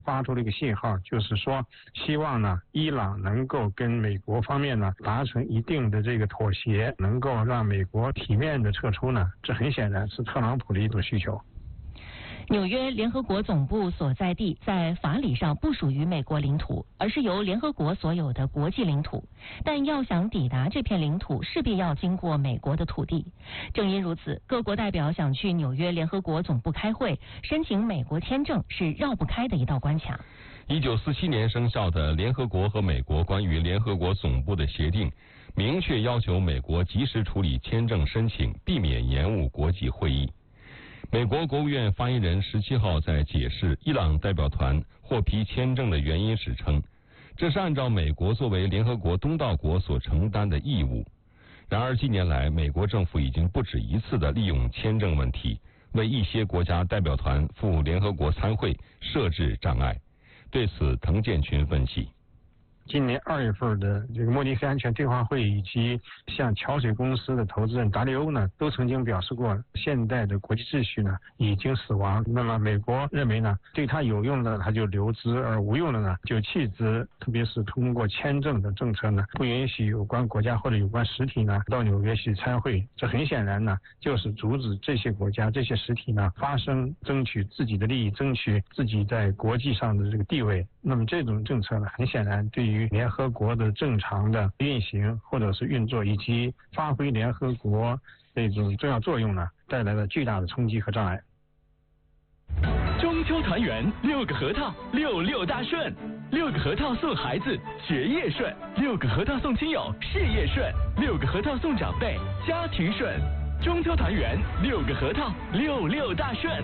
发出了一个信号，就是说希望呢伊朗能够跟美国方面呢达成一定的这个妥协，能够让美国体面的撤出呢，这很显然是特朗普的一种需求。 纽约联合国总部所在地在法理上不属于美国领土，而是由联合国所有的国际领土。但要想抵达这片领土，势必要经过美国的土地。正因如此，各国代表想去纽约联合国总部开会，申请美国签证是绕不开的一道关卡。 1947年生效的联合国和美国关于联合国总部的协定，明确要求美国及时处理签证申请，避免延误国际会议。美国国务院发言人17号在解释伊朗代表团获批签证的原因时称，这是按照美国作为联合国东道国所承担的义务。然而近年来，美国政府已经不止一次地利用签证问题，为一些国家代表团赴联合国参会设置障碍。对此，滕建群分析。 今年2月份的这个慕尼黑安全对话会以及像桥水公司的投资人达利欧呢，都曾经表示过，现代的国际秩序呢已经死亡。那么美国认为呢，对他有用的他就留资，而无用的呢就弃资。特别是通过签证的政策呢，不允许有关国家或者有关实体呢到纽约去参会。这很显然呢，就是阻止这些国家、这些实体呢发声，争取自己的利益，争取自己在国际上的这个地位。那么这种政策呢，很显然对于联合国的正常的运行或者是运作，以及发挥联合国这种重要作用呢，带来了巨大的冲击和障碍。 中秋团圆，6个核桃，66大顺，6个核桃送孩子学业顺，6个核桃送亲友事业顺，6个核桃送长辈家庭顺。中秋团圆，6个核桃，66大顺。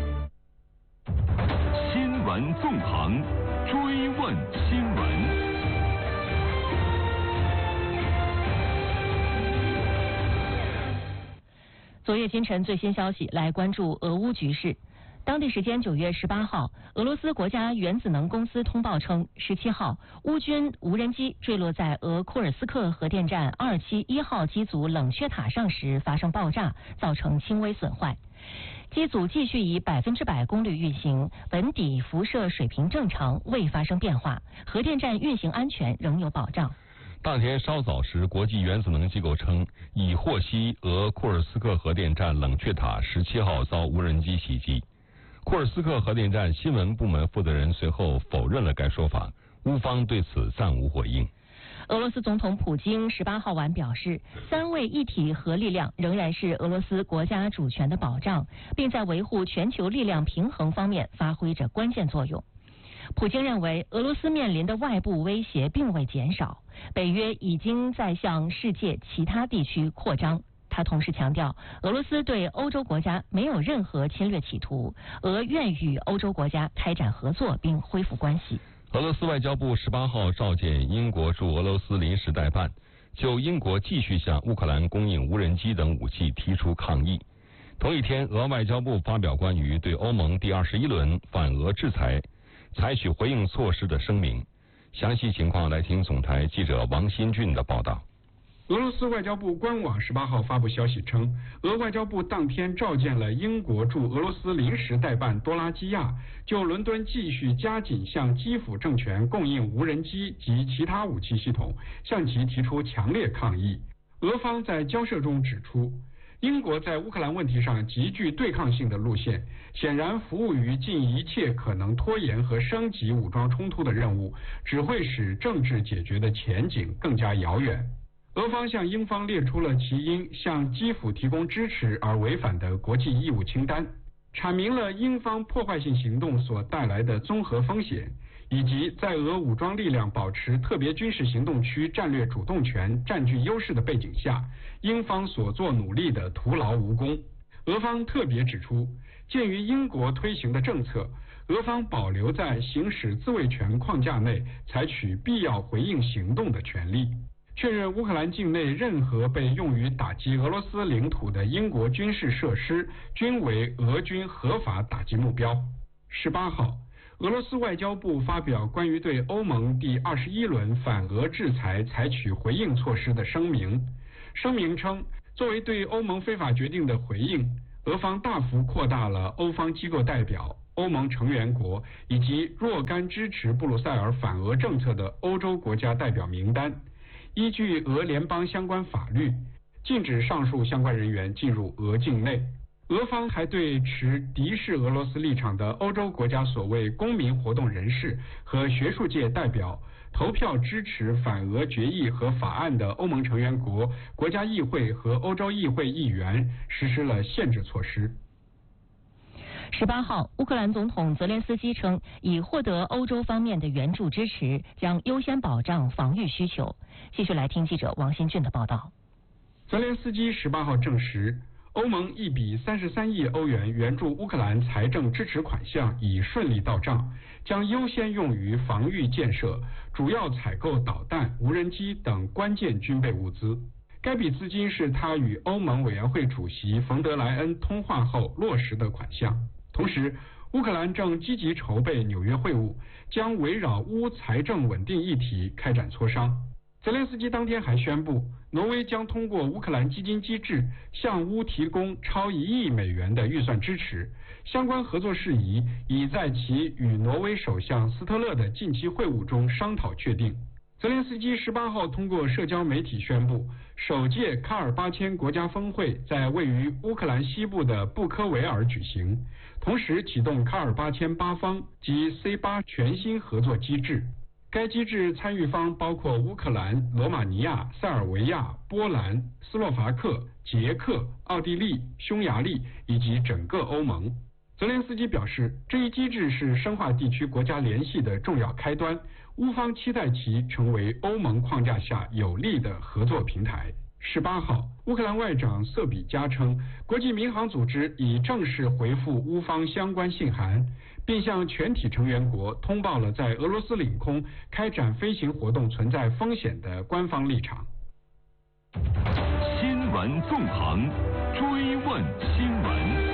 新闻纵横，追问新闻。 昨夜今晨最新消息，来关注俄乌局势。当地时间9月18号，俄罗斯国家原子能公司通报称，17号乌军无人机坠落在俄库尔斯克核电站2期1号机组冷却塔上时发生爆炸，造成轻微损坏。机组继续以100%功率运行，本底辐射水平正常，未发生变化，核电站运行安全仍有保障。 当天稍早时，国际原子能机构称已获悉俄库尔斯克核电站冷却塔17号遭无人机袭击。库尔斯克核电站新闻部门负责人随后否认了该说法，乌方对此暂无回应。 俄罗斯总统普京18号晚表示，3位一体核力量仍然是俄罗斯国家主权的保障，并在维护全球力量平衡方面发挥着关键作用。普京认为，俄罗斯面临的外部威胁并未减少，北约已经在向世界其他地区扩张。他同时强调，俄罗斯对欧洲国家没有任何侵略企图，俄愿与欧洲国家开展合作并恢复关系。 俄罗斯外交部18号召见英国驻俄罗斯临时代办，就英国继续向乌克兰供应无人机等武器提出抗议。同一天，俄外交部发表关于对欧盟第21轮反俄制裁采取回应措施的声明。详细情况来听总台记者王新俊的报道。 俄罗斯外交部官网18号发布消息称，俄外交部当天召见了英国驻俄罗斯临时代办多拉基亚，就伦敦继续加紧向基辅政权供应无人机及其他武器系统，向其提出强烈抗议。俄方在交涉中指出，英国在乌克兰问题上极具对抗性的路线，显然服务于尽一切可能拖延和升级武装冲突的任务，只会使政治解决的前景更加遥远。俄方向英方列出了其因向基辅提供支持而违反的国际义务清单，阐明了英方破坏性行动所带来的综合风险，以及在俄武装力量保持特别军事行动区战略主动权、占据优势的背景下，英方所做努力的徒劳无功。俄方特别指出，鉴于英国推行的政策，俄方保留在行使自卫权框架内采取必要回应行动的权利。确认乌克兰境内任何被用于打击俄罗斯领土的英国军事设施均为俄军合法打击目标。18号，俄罗斯外交部发表关于对欧盟第21轮反俄制裁采取回应措施的声明。声明称，作为对欧盟非法决定的回应，俄方大幅扩大了欧方机构代表、 欧盟成员国以及若干支持布鲁塞尔反俄政策的欧洲国家代表名单。依据俄联邦相关法律，禁止上述相关人员进入俄境内。俄方还对持敌视俄罗斯立场的欧洲国家所谓公民活动人士和学术界代表、投票支持反俄决议和法案的欧盟成员国、国家议会和欧洲议会议员实施了限制措施。 18号，乌克兰总统泽连斯基称，已获得欧洲方面的援助支持，将优先保障防御需求。继续来听记者王新俊的报道。 泽连斯基18号证实，欧盟1笔33亿欧元援助乌克兰财政支持款项已顺利到账，将优先用于防御建设，主要采购导弹、无人机等关键军备物资。该笔资金是他与欧盟委员会主席冯德莱恩通话后落实的款项。同时，乌克兰正积极筹备纽约会晤，将围绕乌财政稳定议题开展磋商。泽连斯基当天还宣布，挪威将通过乌克兰基金机制向乌提供超1亿美元的预算支持，相关合作事宜已在其与挪威首相斯特勒的近期会晤中商讨确定。泽连斯基18号通过社交媒体宣布，首届卡尔巴阡国家峰会在位于乌克兰西部的布科维尔举行，同时启动卡尔巴阡8方及 C8 全新合作机制。该机制参与方包括乌克兰、罗马尼亚、塞尔维亚、波兰、斯洛伐克、捷克、奥地利、匈牙利以及整个欧盟。泽连斯基表示，这一机制是深化地区国家联系的重要开端，乌方期待其成为欧盟框架下有力的合作平台。18号，乌克兰外长瑟比加称，国际民航组织已正式回复乌方相关信函，并向全体成员国通报了在俄罗斯领空开展飞行活动存在风险的官方立场。 新闻纵横，追问新闻。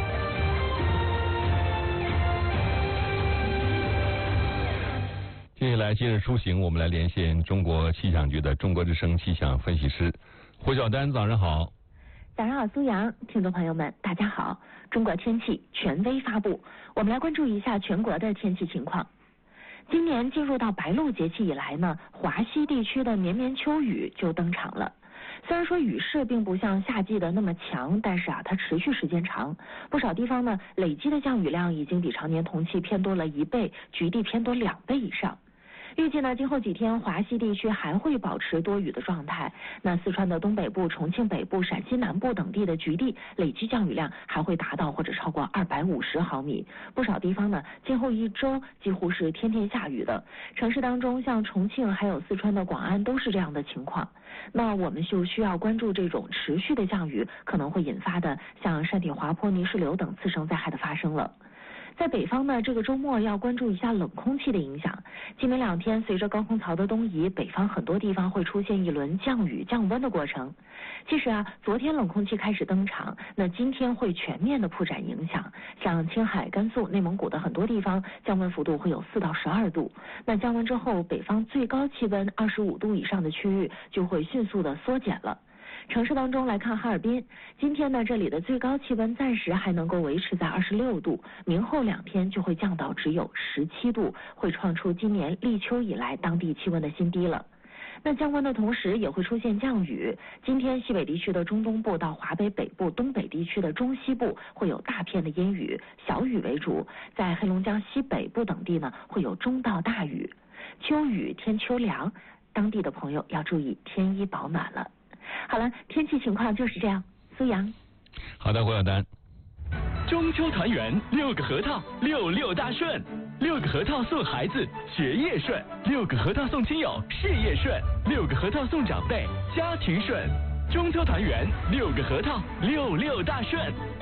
接下来今日出行，我们来连线中国气象局的中国之声气象分析师胡晓丹，早上好。 早上好，苏阳，听众朋友们，大家好。中国天气权威发布，我们来关注一下全国的天气情况。今年进入到白露节气以来呢，华西地区的绵绵秋雨就登场了。虽然说雨势并不像夏季的那么强，但是它持续时间长，不少地方呢累积的降雨量已经比常年同期偏多了1倍，局地偏多2倍以上。预计呢，今后几天华西地区还会保持多雨的状态。那四川的东北部、重庆北部、陕西南部等地的局地累计降雨量还会达到或者超过250毫米。不少地方呢，今后1周几乎是天天下雨的。城市当中，像重庆还有四川的广安都是这样的情况。那我们就需要关注这种持续的降雨可能会引发的像山体滑坡、泥石流等次生灾害的发生了。在北方呢，这个周末要关注一下冷空气的影响。今明2天，随着高空槽的东移，北方很多地方会出现一轮降雨降温的过程。其实昨天冷空气开始登场，那今天会全面的铺展影响。像青海、甘肃、内蒙古的很多地方，降温幅度会有4到12度。那降温之后，北方最高气温25度以上的区域就会迅速的缩减了。城市当中来看哈尔滨，今天呢这里的最高气温暂时还能够维持在26度，明后2天就会降到只有17度，会创出今年立秋以来当地气温的新低了。那降温的同时也会出现降雨，今天西北地区的中东部到华北北部、东北地区的中西部会有大片的阴雨，小雨为主，在黑龙江西北部等地呢会有中到大雨。秋雨天秋凉，当地的朋友要注意添衣保暖了。好了，天气情况就是这样。苏阳， 好的，胡晓丹。 中秋团圆，6个核桃，66大顺，6个核桃送孩子学业顺，6个核桃送亲友事业顺，6个核桃送长辈家庭顺。中秋团圆，6个核桃，66大顺。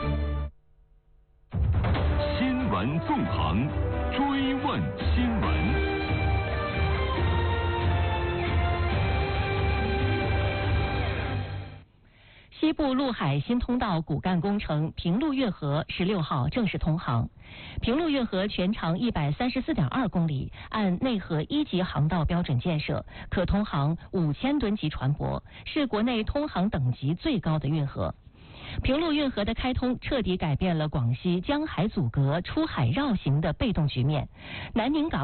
新闻纵横，追问新闻。 西部陆海新通道骨干工程平陆运河16号正式通航。平陆运河全长134.2公里，按内河1级航道标准建设，可通航5000吨级船舶，是国内通航等级最高的运河。 平陆运河的开通彻底改变了广西江海阻隔、出海绕行的被动局面。南宁港